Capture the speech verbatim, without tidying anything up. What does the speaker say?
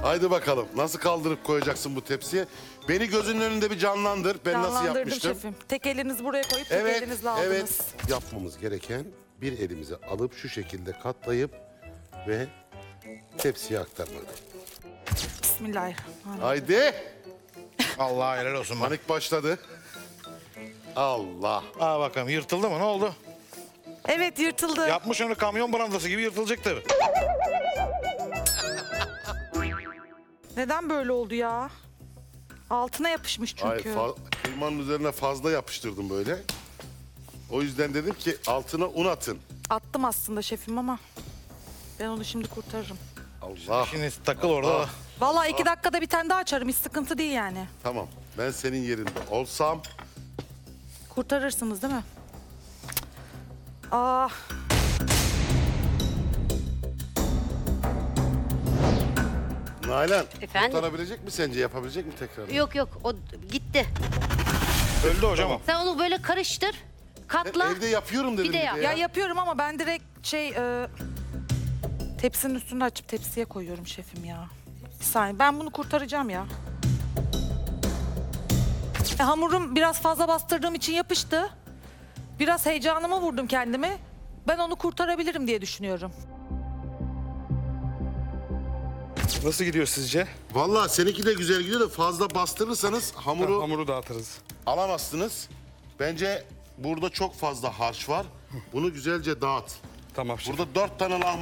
Haydi bakalım. Nasıl kaldırıp koyacaksın bu tepsiye? Beni gözünün önünde bir canlandır. Ben nasıl Canlandırdım yapmıştım? şefim. Tek elinizi buraya koyup tek Evet, elinizle aldınız. evet. Yapmamız gereken bir elimizi alıp şu şekilde katlayıp ve tepsiye aktarmak. Bismillahirrahmanirrahim. Haydi. Allah helal olsun bana. Panik başladı. Allah. Aa bakalım yırtıldı mı? Ne oldu? Evet, yırtıldı. Yapmış onu kamyon brandası gibi yırtılacak tabii. Neden böyle oldu ya? Altına yapışmış Hayır, çünkü. fa- kıymanın üzerine fazla yapıştırdım böyle. O yüzden dedim ki altına un atın. Attım aslında şefim ama ben onu şimdi kurtarırım. Allah. Şimdi takıl orada da. Vallahi iki dakikada bir tane daha açarım. Hiç sıkıntı değil yani. Tamam. Ben senin yerinde olsam Kurtarırsınız değil mi? Ah. Nalan Efendim? kurtarabilecek mi sence? Yapabilecek mi tekrar? Yok yok o gitti. Öldü hocam o. Sen onu böyle karıştır. Katla. Evde yapıyorum dedim Bir de yap. Ya yapıyorum ama ben direkt şey e, tepsinin üstünde açıp tepsiye koyuyorum şefim ya. Bir saniye, ben bunu kurtaracağım ya. E, hamurum biraz fazla bastırdığım için yapıştı. Biraz heyecanıma vurdum kendimi. Ben onu kurtarabilirim diye düşünüyorum. Nasıl gidiyor sizce? Vallahi seninki de güzel gidiyor da fazla bastırırsanız hamuru Hamuru dağıtırız. alamazsınız. Bence burada çok fazla harç var. Bunu güzelce dağıt. Tamam şef. Burada dört tane lahmacun